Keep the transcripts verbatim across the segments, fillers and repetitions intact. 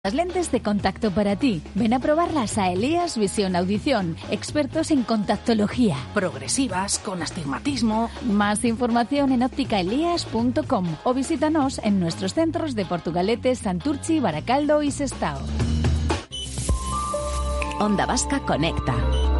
Las lentes de contacto para ti. Ven a probarlas a Elías Visión Audición, expertos en contactología. Progresivas, con astigmatismo. Más información en óptica elías punto com o visítanos en nuestros centros de Portugalete, Santurchi, Baracaldo y Sestao. Onda Vasca Conecta.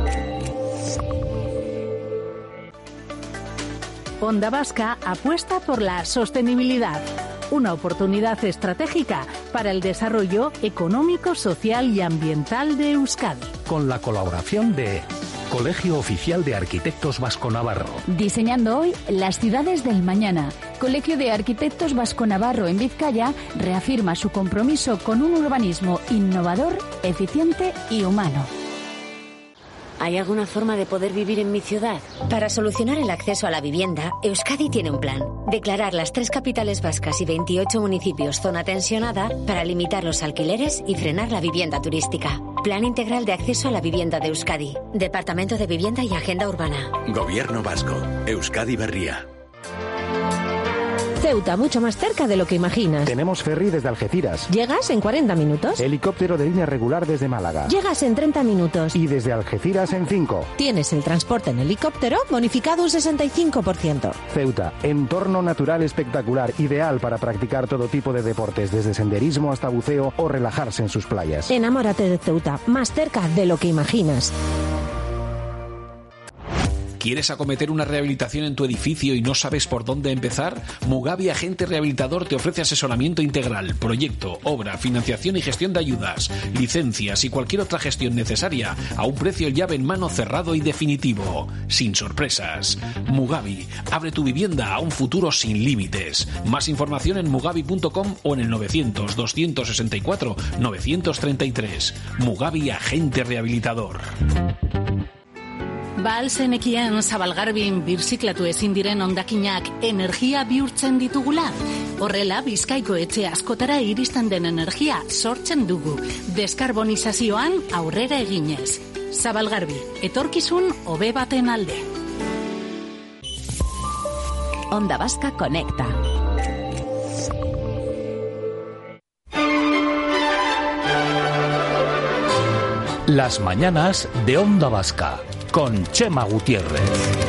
Onda Vasca apuesta por la sostenibilidad, una oportunidad estratégica para el desarrollo económico, social y ambiental de Euskadi. Con la colaboración de Colegio Oficial de Arquitectos Vasco-Navarro. Diseñando hoy las ciudades del mañana. Colegio de Arquitectos Vasco-Navarro en Vizcaya reafirma su compromiso con un urbanismo innovador, eficiente y humano. ¿Hay alguna forma de poder vivir en mi ciudad? Para solucionar el acceso a la vivienda, Euskadi tiene un plan. Declarar las tres capitales vascas y veintiocho municipios zona tensionada para limitar los alquileres y frenar la vivienda turística. Plan Integral de Acceso a la Vivienda de Euskadi. Departamento de Vivienda y Agenda Urbana. Gobierno Vasco. Euskadi Berria. Ceuta, mucho más cerca de lo que imaginas. Tenemos ferry desde Algeciras. Llegas en cuarenta minutos. Helicóptero de línea regular desde Málaga. Llegas en treinta minutos. Y desde Algeciras en cinco. Tienes el transporte en helicóptero bonificado un sesenta y cinco por ciento. Ceuta, entorno natural espectacular, ideal para practicar todo tipo de deportes, desde senderismo hasta buceo o relajarse en sus playas. Enamórate de Ceuta, más cerca de lo que imaginas. ¿Quieres acometer una rehabilitación en tu edificio y no sabes por dónde empezar? Mugavi Agente Rehabilitador te ofrece asesoramiento integral, proyecto, obra, financiación y gestión de ayudas, licencias y cualquier otra gestión necesaria a un precio llave en mano cerrado y definitivo, sin sorpresas. Mugavi, abre tu vivienda a un futuro sin límites. Más información en mugavi punto com o en el novecientos, doscientos sesenta y cuatro, novecientos treinta y tres. Mugavi Agente Rehabilitador. Ba al zenekien Zabalgarbin birziklatu ezin diren hondakinak energia bihurtzen ditugula? Horrela, Bizkaiko etxe askotara iristen den energia sortzen dugu, deskarbonizazioan aurrera eginez. Zabalgarbi, etorkizun hobe baten alde. Onda Vasca Conecta. Las mañanas de Onda Vasca con Chema Gutiérrez.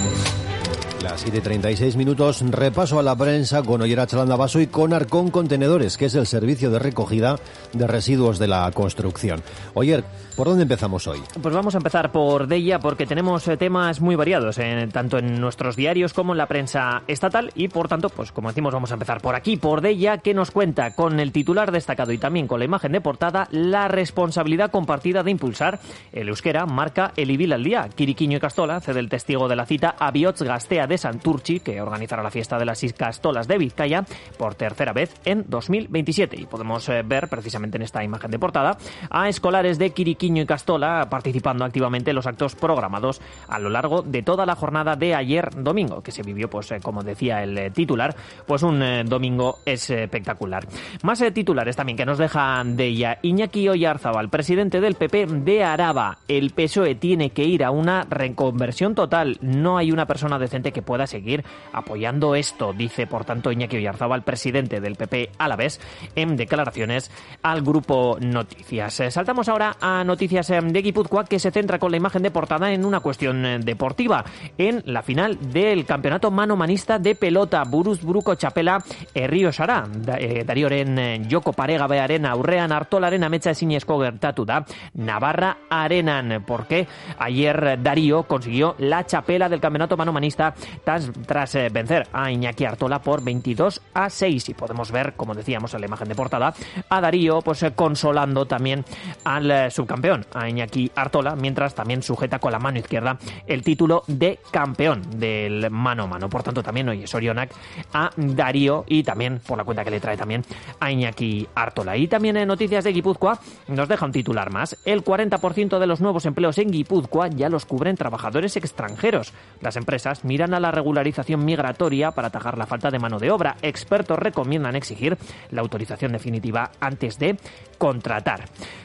Las siete y treinta y seis minutos, repaso a la prensa con Ollera Chalandabaso y con Arcón Contenedores, que es el servicio de recogida de residuos de la construcción. Oyer, ¿por dónde empezamos hoy? Pues vamos a empezar por Deia, porque tenemos temas muy variados, eh, tanto en nuestros diarios como en la prensa estatal, y por tanto, pues como decimos, vamos a empezar por aquí, por Deia, que nos cuenta con el titular destacado y también con la imagen de portada, la responsabilidad compartida de impulsar el euskera marca el Ibil al día. Quiriquiño y Castola cede el testigo de la cita a Bihotz Gaztea de Santurchi, que organizará la fiesta de las Castolas de Vizcaya por tercera vez en dos mil veintisiete. Y podemos eh, ver precisamente en esta imagen de portada a escolares de Quiriquiño y Castola participando activamente en los actos programados a lo largo de toda la jornada de ayer domingo, que se vivió, pues eh, como decía el eh, titular, pues un eh, domingo espectacular. Más eh, titulares también que nos dejan de ella. Iñaki Oyarzábal, presidente del P P de Araba. El P S O E tiene que ir a una reconversión total. No hay una persona decente que pueda seguir apoyando esto, dice por tanto Iñaki Oyarzábal, presidente del P P alavés, en declaraciones al Grupo Noticias. Eh, saltamos ahora a Noticias de Guipúzcoa, que se centra con la imagen de portada en una cuestión deportiva, en la final del campeonato manomanista de pelota. Buruz buruko txapela Errioxara, da, eh, Darioren joko paregabearen aurrean Artolaren ametsa ezinezko gertatu da Navarra Arenan, porque ayer Darío consiguió la chapela del campeonato manomanista tras, tras eh, vencer a Iñaki Artola por veintidós a seis, y podemos ver, como decíamos en la imagen de portada, a Darío pues eh, consolando también al eh, subcampeón, a Iñaki Artola, mientras también sujeta con la mano izquierda el título de campeón del mano a mano. Por tanto, también hoy es Orionak a Darío, y también por la cuenta que le trae también a Iñaki Artola. Y también en Noticias de Guipúzcoa nos deja un titular más. El cuarenta por ciento de los nuevos empleos en Guipúzcoa ya los cubren trabajadores extranjeros. Las empresas miran a la regularización migratoria para atajar la falta de mano de obra. Expertos recomiendan exigir la autorización definitiva antes de contratar.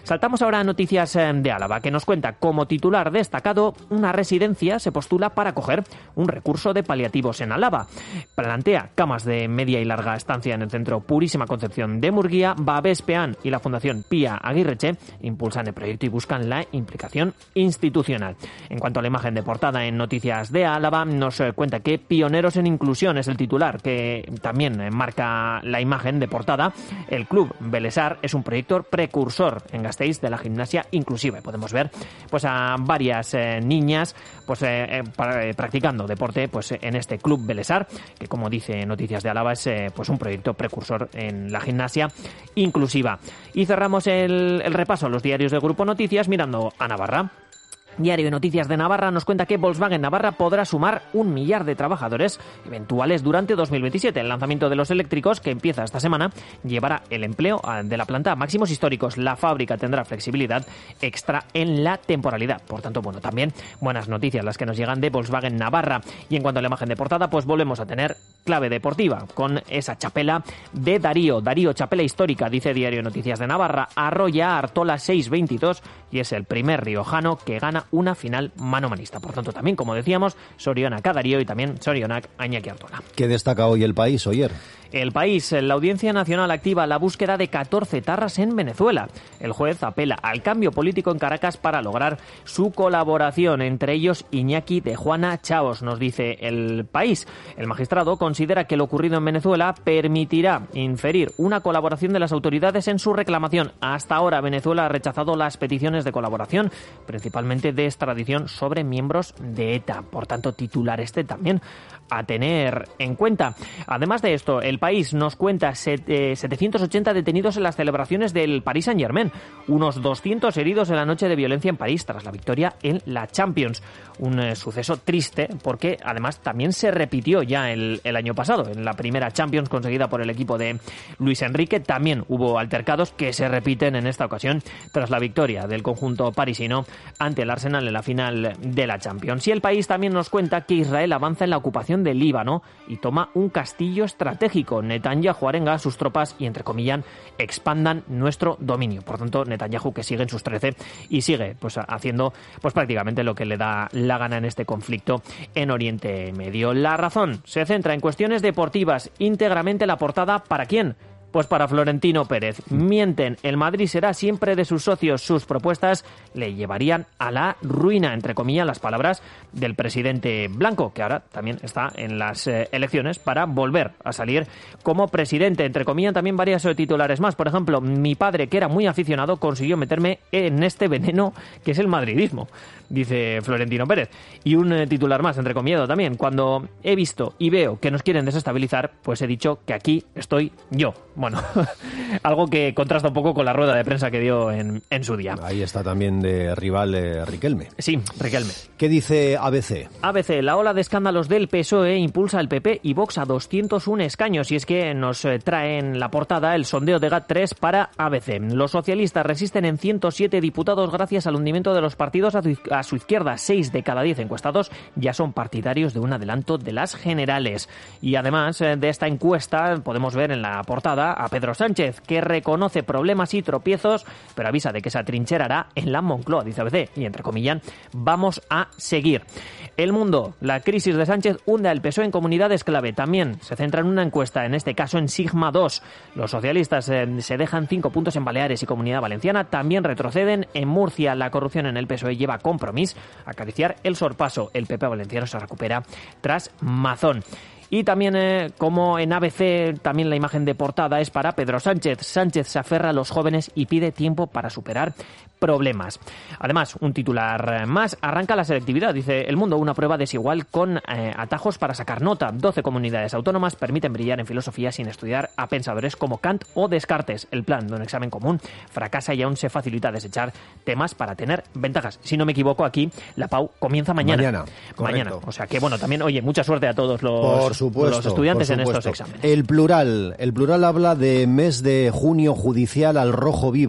Saltamos ahora a noticias de Álava, que nos cuenta como titular destacado una residencia se postula para acoger un recurso de paliativos en Álava. Plantea camas de media y larga estancia en el Centro Purísima Concepción de Murguía. Babespean y la Fundación Pía Aguirreche impulsan el proyecto y buscan la implicación institucional. En cuanto a la imagen de portada en Noticias de Álava, nos cuenta que Pioneros en Inclusión es el titular, que también marca la imagen de portada. El Club Belesar es un proyecto precursor en Gasteiz de la gimnasia inclusiva. Podemos ver pues a varias eh, niñas pues eh, para, eh, practicando deporte pues en este Club Belesar, que como dice Noticias de Álava es eh, pues un proyecto precursor en la gimnasia inclusiva. Y cerramos el, el repaso a los diarios de Grupo Noticias mirando a Navarra. Diario de Noticias de Navarra nos cuenta que Volkswagen Navarra podrá sumar un millar de trabajadores eventuales durante dos mil veintisiete. El lanzamiento de los eléctricos, que empieza esta semana, llevará el empleo de la planta a máximos históricos. La fábrica tendrá flexibilidad extra en la temporalidad. Por tanto, bueno, también buenas noticias las que nos llegan de Volkswagen Navarra. Y en cuanto a la imagen de portada, pues volvemos a tener clave deportiva con esa chapela de Darío. Darío, chapela histórica, dice Diario de Noticias de Navarra. Arrolla Artola seis veintidós y es el primer riojano que gana una final mano-manista. Por tanto, también, como decíamos, Sorionak a Darío y también Sorionak a Iñaki Artola. ¿Qué destaca hoy El País, Oyer? El País, la Audiencia Nacional activa la búsqueda de catorce tarras en Venezuela. El juez apela al cambio político en Caracas para lograr su colaboración, entre ellos Iñaki de Juana Chaos, nos dice El País. El magistrado considera que lo ocurrido en Venezuela permitirá inferir una colaboración de las autoridades en su reclamación. Hasta ahora Venezuela ha rechazado las peticiones de colaboración, principalmente de extradición sobre miembros de ETA. Por tanto, titular este también a tener en cuenta. Además de esto, El País nos cuenta setecientos ochenta detenidos en las celebraciones del Paris Saint-Germain, unos doscientos heridos en la noche de violencia en París tras la victoria en la Champions. Un eh, suceso triste porque además también se repitió ya el, el año pasado. En la primera Champions conseguida por el equipo de Luis Enrique también hubo altercados que se repiten en esta ocasión tras la victoria del conjunto parisino ante el Arsenal en la final de la Champions. Y El País también nos cuenta que Israel avanza en la ocupación del Líbano y toma un castillo estratégico. Netanyahu arenga a sus tropas y, entre comillas, expandan nuestro dominio. Por tanto, Netanyahu que sigue en sus trece y sigue pues haciendo pues prácticamente lo que le da la gana en este conflicto en Oriente Medio. La Razón se centra en cuestiones deportivas. Íntegramente la portada, ¿para quién? Pues para Florentino Pérez. Mienten, el Madrid será siempre de sus socios. Sus propuestas le llevarían a la ruina, entre comillas, las palabras del presidente blanco, que ahora también está en las eh, elecciones para volver a salir como presidente. Entre comillas, también varias eh, titulares más. Por ejemplo, mi padre, que era muy aficionado, consiguió meterme en este veneno que es el madridismo, dice Florentino Pérez. Y un eh, titular más, entre comillas, también. Cuando he visto y veo que nos quieren desestabilizar, pues he dicho que aquí estoy yo. Bueno, algo que contrasta un poco con la rueda de prensa que dio en, en su día. Ahí está también de rival eh, Riquelme. Sí, Riquelme. ¿Qué dice A B C? A B C, la ola de escándalos del P S O E impulsa al P P y Vox a doscientos uno escaños. Y es que nos trae en la portada el sondeo de G A T tres para A B C. Los socialistas resisten en ciento siete diputados gracias al hundimiento de los partidos a su, a su izquierda. seis de cada diez encuestados ya son partidarios de un adelanto de las generales. Y además de esta encuesta podemos ver en la portada a Pedro Sánchez, que reconoce problemas y tropiezos, pero avisa de que se atrincherará en la Moncloa, dice A B C, y entre comillas, vamos a seguir. El Mundo, la crisis de Sánchez hunde al P S O E en comunidades clave. También se centra en una encuesta, en este caso en Sigma dos. Los socialistas eh, se dejan cinco puntos en Baleares y Comunidad Valenciana, también retroceden en Murcia. La corrupción en el P S O E lleva a Compromís a acariciar el sorpaso. El P P valenciano se recupera tras Mazón. Y también, eh, como en A B C, también la imagen de portada es para Pedro Sánchez. Sánchez se aferra a los jóvenes y pide tiempo para superar problemas. Además, un titular más, arranca la selectividad, dice El Mundo, una prueba desigual con eh, atajos para sacar nota. doce comunidades autónomas permiten brillar en filosofía sin estudiar a pensadores como Kant o Descartes. El plan de un examen común fracasa y aún se facilita desechar temas para tener ventajas. Si no me equivoco, aquí la P A U comienza mañana. Mañana, mañana. O sea que, bueno, también, oye, mucha suerte a todos los, por supuesto, los estudiantes por en supuesto. estos exámenes. El Plural, el Plural habla de mes de junio judicial al rojo vivo.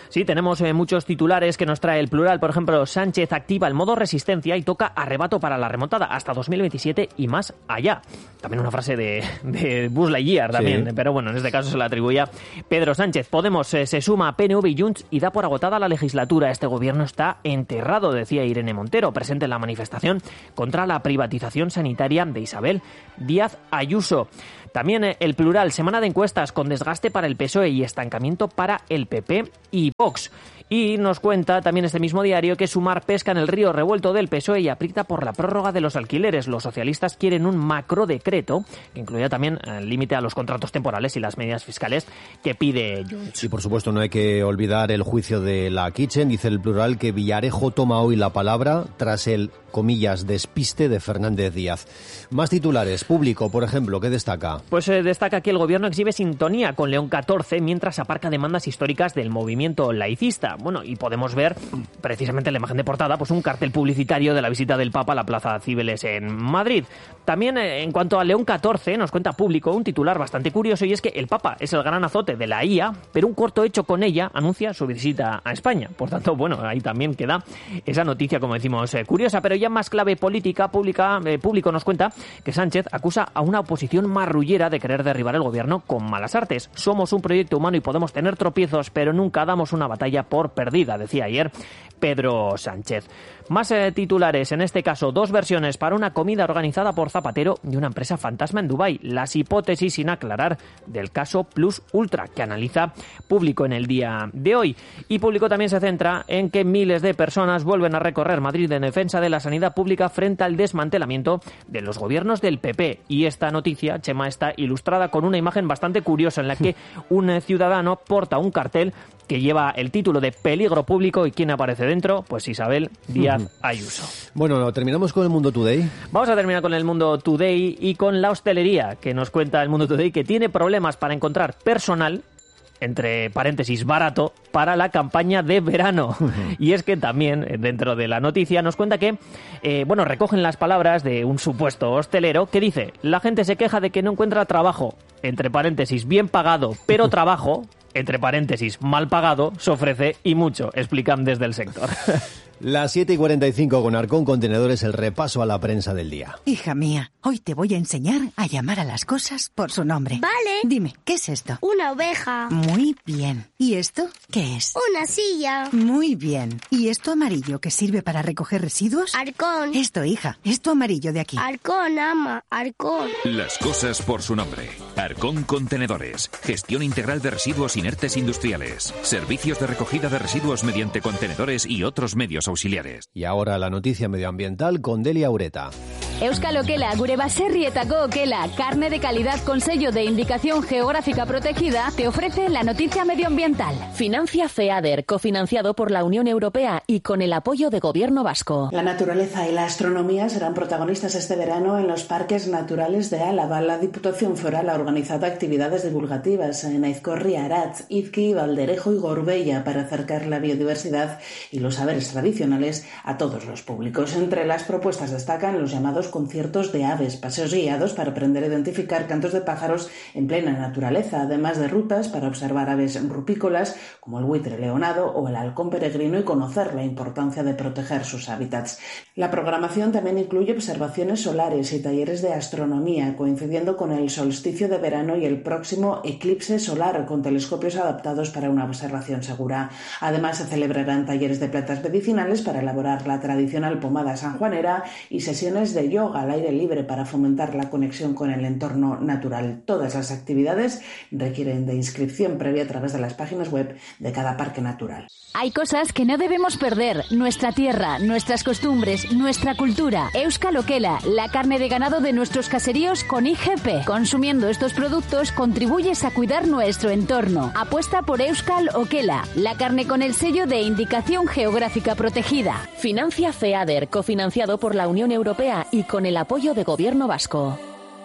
Sí, tenemos eh, muchos titulares que nos trae el Plural. Por ejemplo, Sánchez activa el modo resistencia y toca arrebato para la remontada hasta dos mil veintisiete y más allá. También una frase de, de Buzz Lightyear también, sí. Pero bueno, en este caso se la atribuía Pedro Sánchez. Podemos eh, se suma a P N V y Junts y da por agotada la legislatura. Este gobierno está enterrado, decía Irene Montero, presente en la manifestación contra la privatización sanitaria de Isabel Díaz Ayuso. También eh, el Plural, semana de encuestas con desgaste para el P S O E y estancamiento para el P P y Vox. Y nos cuenta también este mismo diario que Sumar pesca en el río revuelto del P S O E y aprieta por la prórroga de los alquileres. Los socialistas quieren un macrodecreto que incluya también el límite a los contratos temporales y las medidas fiscales que pide Junts. Y por supuesto no hay que olvidar el juicio de la Kitchen. Dice el Plural que Villarejo toma hoy la palabra tras el, comillas, despiste de Fernández Díaz. Más titulares. Público, por ejemplo, ¿qué destaca? Pues eh, destaca que el gobierno exhibe sintonía con León catorce mientras aparca demandas históricas del movimiento laicista. Bueno, y podemos ver precisamente en la imagen de portada pues un cartel publicitario de la visita del Papa a la Plaza Cibeles en Madrid. También eh, en cuanto a León catorce nos cuenta Público un titular bastante curioso y es que el Papa es el gran azote de la I A, pero un corto hecho con ella anuncia su visita a España. Por tanto, bueno, ahí también queda esa noticia, como decimos, eh, curiosa, pero ya más clave política, pública, eh, Público nos cuenta que Sánchez acusa a una oposición marrullera de querer derribar el gobierno con malas artes. Somos un proyecto humano y podemos tener tropiezos, pero nunca damos una batalla por perdida, decía ayer Pedro Sánchez. Más eh, titulares, en este caso dos versiones para una comida organizada por Zapatero y una empresa fantasma en Dubái. Las hipótesis sin aclarar del caso Plus Ultra que analiza Público en el día de hoy. Y Público también se centra en que miles de personas vuelven a recorrer Madrid en defensa de la sanidad pública frente al desmantelamiento de los gobiernos del P P. Y esta noticia, Chema, está ilustrada con una imagen bastante curiosa en la que un ciudadano porta un cartel que lleva el título de Peligro Público. ¿Y quién aparece dentro? Pues Isabel Díaz Ayuso. Bueno, terminamos con el Mundo Today. Vamos a terminar con el Mundo Today y con la hostelería, que nos cuenta el Mundo Today que tiene problemas para encontrar personal, entre paréntesis, barato, para la campaña de verano. Uh-huh. Y es que también, dentro de la noticia, nos cuenta que, eh, bueno, recogen las palabras de un supuesto hostelero que dice: la gente se queja de que no encuentra trabajo, entre paréntesis, bien pagado, pero trabajo, entre paréntesis, mal pagado, se ofrece y mucho, explican desde el sector. Las siete y cuarenta y cinco con Arcón Contenedores, el repaso a la prensa del día. Hija mía, hoy te voy a enseñar a llamar a las cosas por su nombre. Vale. Dime, ¿qué es esto? Una oveja. Muy bien. ¿Y esto qué es? Una silla. Muy bien. ¿Y esto amarillo que sirve para recoger residuos? Arcón. Esto, hija, esto amarillo de aquí. Arcón, ama, Arcón. Las cosas por su nombre. Arcón Contenedores. Gestión integral de residuos inertes industriales. Servicios de recogida de residuos mediante contenedores y otros medios auxiliares. Y ahora la noticia medioambiental con Delia Ureta. Euskal Okela, gure baserrietako okela, carne de calidad con sello de indicación geográfica protegida, te ofrece la noticia medioambiental. Financia FEADER, cofinanciado por la Unión Europea y con el apoyo de Gobierno vasco. La naturaleza y la astronomía serán protagonistas este verano en los parques naturales de Álava. La Diputación Foral ha organizado actividades divulgativas en Aizkorri, Aratz, Izki, Valderejo y Gorbella para acercar la biodiversidad y los saberes tradicionales a todos los públicos. Entre las propuestas destacan los llamados conciertos de aves, paseos guiados para aprender a identificar cantos de pájaros en plena naturaleza, además de rutas para observar aves rupícolas como el buitre leonado o el halcón peregrino y conocer la importancia de proteger sus hábitats. La programación también incluye observaciones solares y talleres de astronomía, coincidiendo con el solsticio de verano y el próximo eclipse solar, con telescopios adaptados para una observación segura. Además, se celebrarán talleres de plantas medicinales para elaborar la tradicional pomada sanjuanera y sesiones de yoga al aire libre para fomentar la conexión con el entorno natural. Todas las actividades requieren de inscripción previa a través de las páginas web de cada parque natural. Hay cosas que no debemos perder: nuestra tierra, nuestras costumbres, nuestra cultura. Euskal Okela, la carne de ganado de nuestros caseríos con I G P. Consumiendo estos productos contribuyes a cuidar nuestro entorno. Apuesta por Euskal Okela, la carne con el sello de indicación geográfica protegida. Financia FEADER, cofinanciado por la Unión Europea y con el apoyo de Gobierno vasco.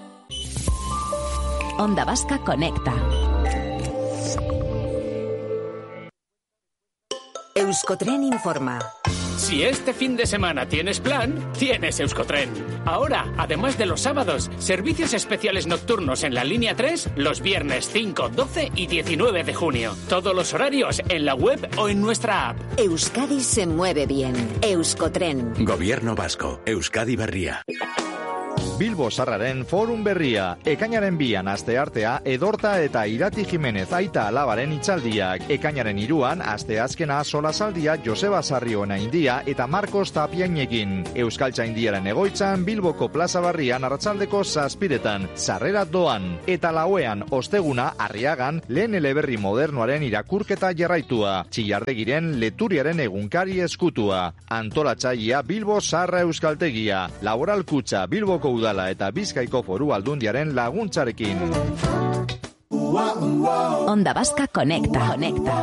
Onda Vasca Conecta. Euskotren informa. Si este fin de semana tienes plan, tienes Euskotren. Ahora, además de los sábados, servicios especiales nocturnos en la línea tres los viernes cinco, doce y diecinueve de junio. Todos los horarios en la web o en nuestra app. Euskadi se mueve bien. Euskotren. Gobierno vasco. Euskadi Berria. Bilbo Sarraren Forum Berria, ekainaren bian asteartea Edorta eta Irati Jimenez aita alabaren itzaldiak, ekainaren iruan asteazkena solasaldia Joseba Sarrioena India eta Marcos Tapiainekin. Euskaltza Indiaren egoitzan Bilboko Plaza Barrian arratsaldeko zazpiretan, sarrera doan, eta lauean osteguna Arriagan lehen eleberri modernoaren irakurketa jarraitua, Txillardegiren Leturiaren egunkari eskutua, antolatzailea Bilbo Sarra Euskaltegia, laboralkutxa Bilboko Udala eta Bizkaiko Foru Aldundiaren laguntzarekin. Onda Vasca Conecta. Conecta.